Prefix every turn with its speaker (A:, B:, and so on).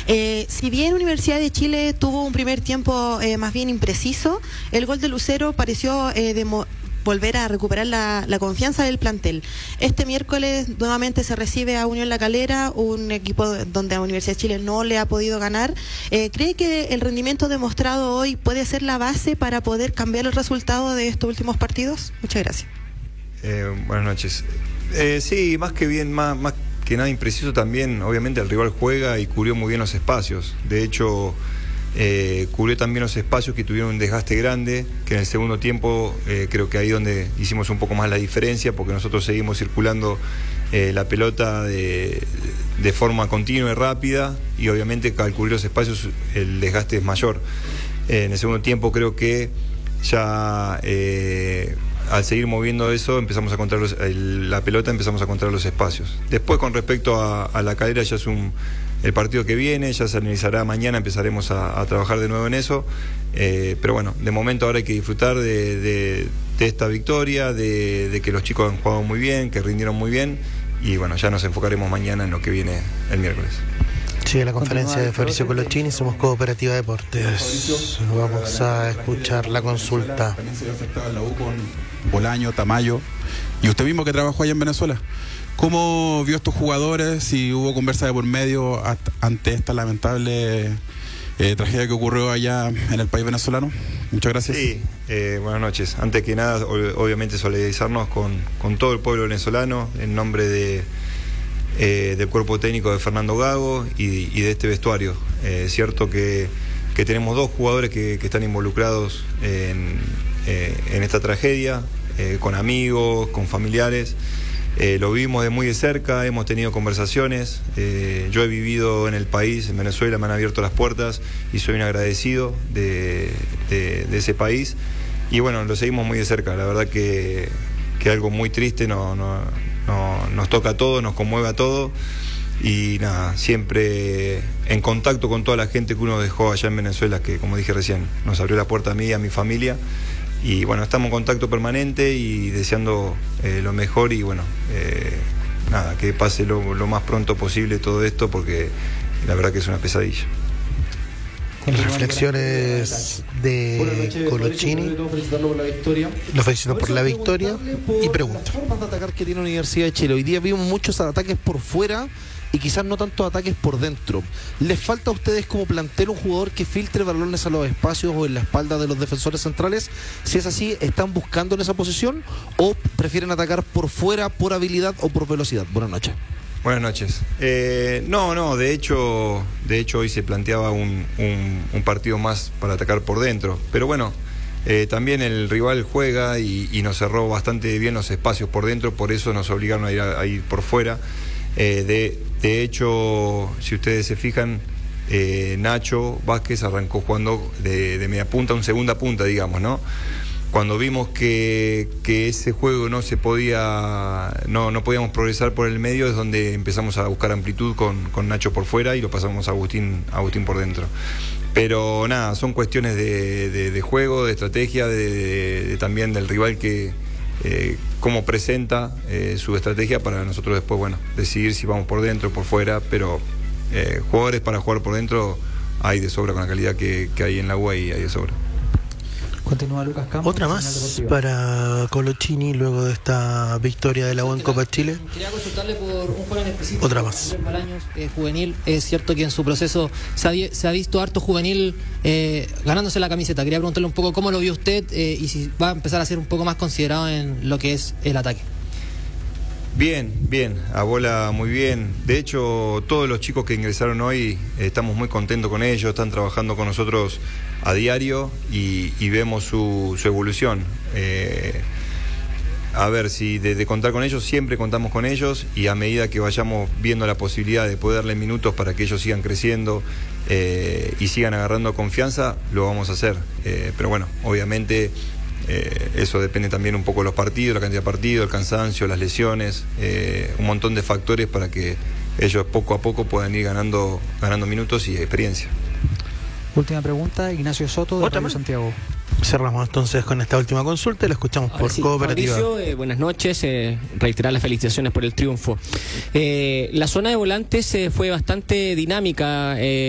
A: Si bien Universidad de Chile tuvo un primer tiempo más bien impreciso, el gol de Lucero pareció volver a recuperar la confianza del plantel. Este miércoles nuevamente se recibe a Unión La Calera, un equipo donde a Universidad de Chile no le ha podido ganar. ¿Cree que el rendimiento demostrado hoy puede ser la base para poder cambiar el resultado de estos últimos partidos? Muchas gracias.
B: Buenas noches. Sí, más que nada impreciso también, obviamente el rival juega y cubrió muy bien los espacios. De hecho, cubrió también los espacios que tuvieron un desgaste grande, que en el segundo tiempo creo que ahí donde hicimos un poco más la diferencia, porque nosotros seguimos circulando la pelota de forma continua y rápida, y obviamente al cubrir los espacios el desgaste es mayor. En el segundo tiempo creo que ya al seguir moviendo eso empezamos a encontrar la pelota, empezamos a encontrar los espacios. Después, con respecto a La Calera, ya es el partido que viene, ya se analizará mañana, empezaremos a trabajar de nuevo en eso, pero bueno, de momento ahora hay que disfrutar de esta victoria, de que los chicos han jugado muy bien, que rindieron muy bien, y bueno, ya nos enfocaremos mañana en lo que viene el miércoles.
C: Sigue la conferencia de Fabricio Colochini, somos Cooperativa Deportes. Vamos a escuchar la consulta.
D: Bolaño, Tamayo, y usted mismo que trabajó allá en Venezuela, ¿cómo vio a estos jugadores? Si hubo conversa de por medio ante esta lamentable tragedia que ocurrió allá en el país venezolano. Muchas gracias.
B: Sí, buenas noches. Antes que nada, obviamente solidarizarnos con todo el pueblo venezolano en nombre del cuerpo técnico de Fernando Gago y de este vestuario. Es cierto que tenemos dos jugadores que están involucrados en esta tragedia, con amigos, con familiares. Lo vivimos de muy de cerca, hemos tenido conversaciones. Yo he vivido en el país, en Venezuela, me han abierto las puertas y soy un agradecido de ese país. Y bueno, lo seguimos muy de cerca. La verdad que algo muy triste nos toca a todos, nos conmueve a todos. Y nada, siempre en contacto con toda la gente que uno dejó allá en Venezuela, que como dije recién, nos abrió la puerta a mí y a mi familia. Y bueno, estamos en contacto permanente y deseando lo mejor y bueno, nada, que pase lo más pronto posible todo esto, porque la verdad que es una pesadilla.
C: Reflexiones de Colochini. Lo felicito por la victoria y pregunta.
E: Las formas de atacar que tiene la Universidad de Chile. Hoy día vimos muchos ataques por fuera y quizás no tantos ataques por dentro. ¿Les falta a ustedes como plantel un jugador que filtre balones a los espacios o en la espalda de los defensores centrales? Si es así, ¿están buscando en esa posición o prefieren atacar por fuera, por habilidad o por velocidad? Buenas noches.
B: Buenas noches. No, de hecho hoy se planteaba un partido más para atacar por dentro, pero bueno, también el rival juega y nos cerró bastante bien los espacios por dentro, por eso nos obligaron a ir por fuera. De hecho, si ustedes se fijan, Nacho Vázquez arrancó jugando de media punta a un segunda punta, digamos, ¿no? Cuando vimos que ese juego no se podía, no podíamos progresar por el medio, es donde empezamos a buscar amplitud con Nacho por fuera y lo pasamos a Agustín por dentro. Pero nada, son cuestiones de juego, de estrategia, también del rival que cómo presenta su estrategia para nosotros después, bueno, decidir si vamos por dentro o por fuera, pero jugadores para jugar por dentro hay de sobra con la calidad que hay en la UA y hay de sobra.
F: Continúa Lucas Campos.
C: Otra más para Colochini luego de esta victoria de la U en Copa Chile.
F: Quería consultarle por un joven específico.
C: Otra más.
F: Bolaños, juvenil. Es cierto que en su proceso se ha visto harto juvenil ganándose la camiseta. Quería preguntarle un poco cómo lo vio usted y si va a empezar a ser un poco más considerado en lo que es el ataque.
B: Bien, a bola muy bien. De hecho, todos los chicos que ingresaron hoy estamos muy contentos con ellos, están trabajando con nosotros a diario y vemos su evolución. A ver, si de contar con ellos, siempre contamos con ellos y a medida que vayamos viendo la posibilidad de poder darle minutos para que ellos sigan creciendo y sigan agarrando confianza, lo vamos a hacer. Pero bueno, obviamente eso depende también un poco de los partidos, la cantidad de partidos, el cansancio, las lesiones, un montón de factores para que ellos poco a poco puedan ir ganando minutos y experiencia.
F: Última pregunta, Ignacio Soto de Radio Santiago.
C: Cerramos entonces con esta última consulta y la escuchamos por Cooperativa.
G: Mauricio, buenas noches, reiterar las felicitaciones por el triunfo. La zona de volantes fue bastante dinámica.